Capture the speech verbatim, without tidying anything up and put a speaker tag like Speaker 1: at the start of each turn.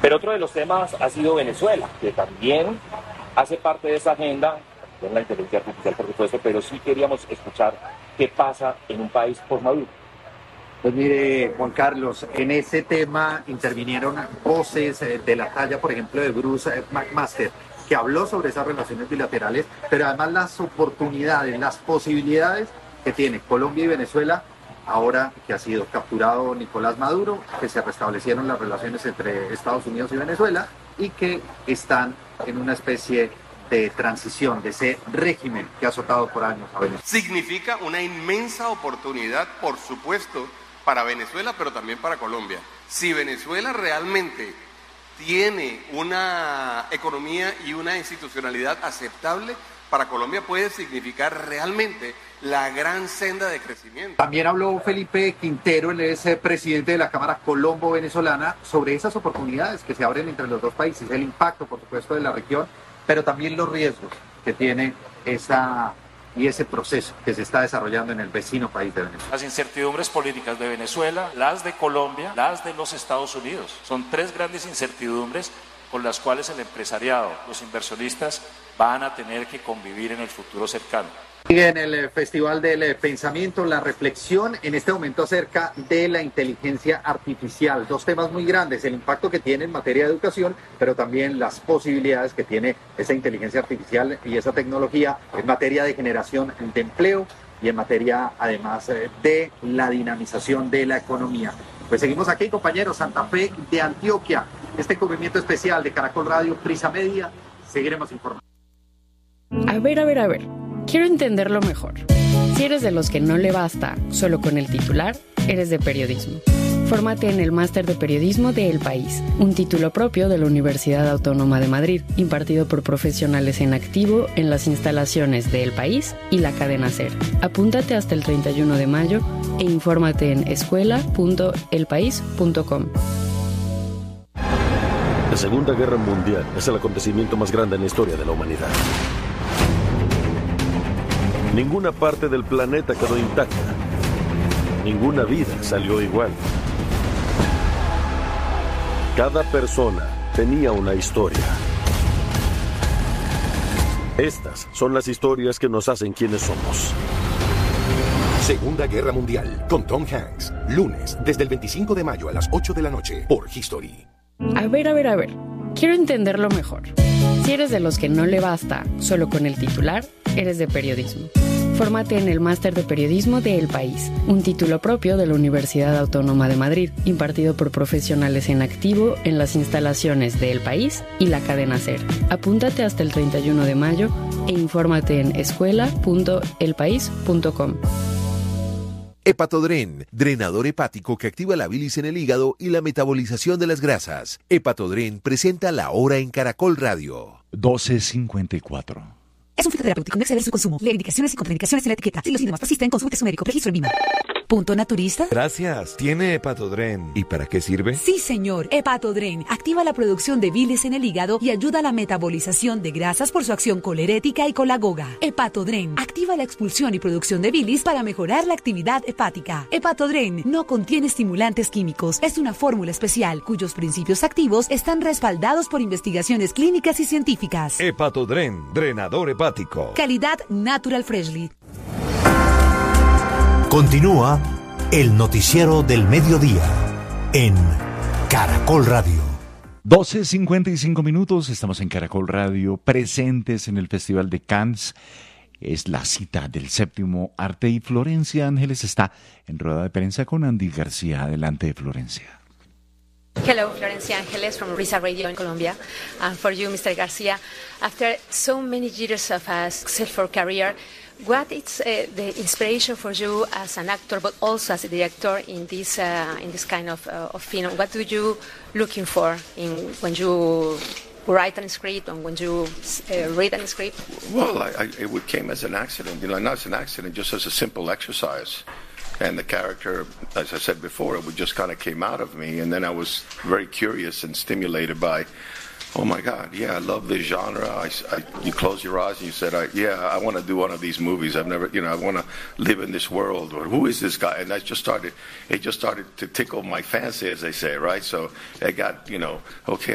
Speaker 1: Pero otro de los temas ha sido Venezuela, que también hace parte de esa agenda, con la inteligencia artificial por supuesto, pero sí queríamos escuchar qué pasa en un país por Maduro.
Speaker 2: Pues mire, Juan Carlos, en ese tema intervinieron voces de la talla, por ejemplo, de Bruce McMaster, que habló sobre esas relaciones bilaterales, pero además las oportunidades, las posibilidades que tiene Colombia y Venezuela ahora que ha sido capturado Nicolás Maduro, que se restablecieron las relaciones entre Estados Unidos y Venezuela y que están en una especie de transición de ese régimen que ha azotado por años a Venezuela.
Speaker 3: Significa una inmensa oportunidad, por supuesto, para Venezuela, pero también para Colombia. Si Venezuela realmente tiene una economía y una institucionalidad aceptable, para Colombia puede significar realmente la gran senda de crecimiento.
Speaker 2: También habló Felipe Quintero, él es presidente de la Cámara Colombo-Venezolana, sobre esas oportunidades que se abren entre los dos países, el impacto, por supuesto, de la región, pero también los riesgos que tiene esa y ese proceso que se está desarrollando en el vecino país de Venezuela.
Speaker 4: Las incertidumbres políticas de Venezuela, las de Colombia, las de los Estados Unidos. Son tres grandes incertidumbres con las cuales el empresariado, los inversionistas van a tener que convivir en el futuro cercano.
Speaker 2: Sigue en el Festival del Pensamiento la reflexión en este momento acerca de la inteligencia artificial. Dos temas muy grandes, el impacto que tiene en materia de educación, pero también las posibilidades que tiene esa inteligencia artificial y esa tecnología en materia de generación de empleo y en materia además de la dinamización de la economía. Pues seguimos aquí, compañeros, Santa Fe de Antioquia, este cubrimiento especial de Caracol Radio, Prisa Media, seguiremos informando.
Speaker 5: A ver, a ver, a ver. Quiero entenderlo mejor. Si eres de los que no le basta solo con el titular, eres de periodismo. Fórmate en el Máster de Periodismo de El País, un título propio de la Universidad Autónoma de Madrid, impartido por profesionales en activo en las instalaciones de El País y la cadena SER. Apúntate hasta el treinta y uno de mayo e infórmate en escuela punto el país punto com.
Speaker 6: La Segunda Guerra Mundial es el acontecimiento más grande en la historia de la humanidad. Ninguna parte del planeta quedó intacta. Ninguna vida salió igual. Cada persona tenía una historia. Estas son las historias que nos hacen quienes somos.
Speaker 7: Segunda Guerra Mundial, con Tom Hanks. Lunes, desde el veinticinco de mayo a las ocho de la noche, por History.
Speaker 5: A ver, a ver, a ver. Quiero entenderlo mejor. Si eres de los que no le basta solo con el titular, eres de periodismo. Fórmate en el Máster de Periodismo de El País, un título propio de la Universidad Autónoma de Madrid, impartido por profesionales en activo en las instalaciones de El País y la cadena SER. Apúntate hasta el treinta y uno de mayo e infórmate en escuela punto el país punto com.
Speaker 8: Hepatodren, drenador hepático que activa la bilis en el hígado y la metabolización de las grasas. Hepatodren presenta La Hora en Caracol Radio.
Speaker 9: doce cincuenta y cuatro.
Speaker 10: Es un fitoterapéutico, no exceder su consumo. Lee indicaciones y contraindicaciones en la etiqueta. Si los síntomas persisten, consulte a su médico. Registro en Vima. ¿Punto naturista?
Speaker 11: Gracias. ¿Tiene Hepatodren? ¿Y para qué sirve?
Speaker 10: Sí, señor. Hepatodren activa la producción de bilis en el hígado y ayuda a la metabolización de grasas por su acción colerética y colagoga. Hepatodren activa la expulsión y producción de bilis para mejorar la actividad hepática. Hepatodren no contiene estimulantes químicos. Es una fórmula especial cuyos principios activos están respaldados por investigaciones clínicas y científicas.
Speaker 11: Hepatodren, drenador hepático.
Speaker 10: Calidad Natural Freshly.
Speaker 12: Continúa el noticiero del mediodía en Caracol Radio.
Speaker 9: doce cincuenta y cinco minutos, estamos en Caracol Radio, presentes en el Festival de Cannes. Es la cita del séptimo arte y Florencia Ángeles está en rueda de prensa con Andy García. Adelante, Florencia.
Speaker 13: Hello, Florencia Ángeles from Risa Radio in Colombia. And for you, Mister Garcia, after so many years of a successful career, what is uh, the inspiration for you as an actor, but also as a director in this uh, in this kind of, uh, of film? What do you looking for in when you write a script and when you uh, read a script?
Speaker 14: Well, I, I, it came as an accident, you know, not as an accident, just as a simple exercise. And the character, as I said before, it just kind of came out of me. And then I was very curious and stimulated by, oh my God, yeah, I love this genre. I, I, you close your eyes and you said, I, yeah, I want to do one of these movies. I've never, you know, I want to live in this world. Or who is this guy? And I just started, it just started to tickle my fancy, as they say, right? So I got, you know, okay,